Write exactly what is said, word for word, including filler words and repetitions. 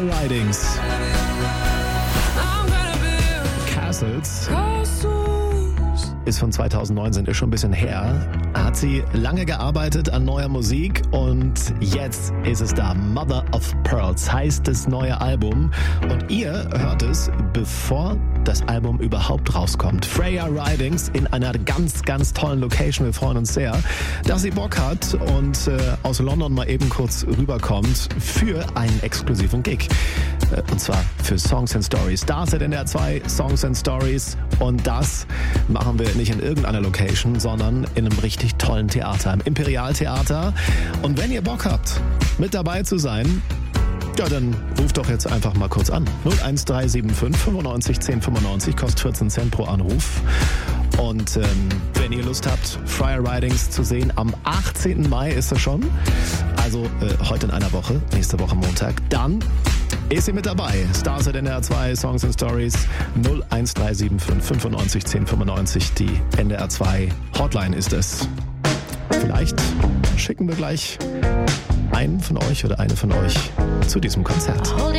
Ridings. Castles ist von zweitausendneunzehn, ist schon ein bisschen her. Hat sie lange gearbeitet an neuer Musik und jetzt ist es da. Mother of Pearls heißt das neue Album und ihr hört es, bevor das Album überhaupt rauskommt. Freya Ridings in einer ganz, ganz tollen Location. Wir freuen uns sehr, dass sie Bock hat und äh, aus London mal eben kurz rüberkommt für einen exklusiven Gig. Äh, und zwar für Songs and Stories. Da ist N D R zwei Songs and Stories und das machen wir nicht in irgendeiner Location, sondern in einem richtig tollen Theater, im Imperialtheater. Und wenn ihr Bock habt, mit dabei zu sein, ja, dann ruft doch jetzt einfach mal kurz an. null eins drei sieben fünf fünfundneunzig zehn fünfundneunzig, kostet vierzehn Cent pro Anruf. Und ähm, wenn ihr Lust habt, Freya Ridings zu sehen, am achtzehnten Mai ist das schon. Also äh, heute in einer Woche, nächste Woche Montag. Dann ist sie mit dabei. Stars at N D R zwei, Songs and Stories, null eins drei sieben fünf fünfundneunzig zehn fünfundneunzig. Die N D R zwei Hotline ist es. Vielleicht schicken wir gleich einen von euch oder eine von euch zu diesem Konzert.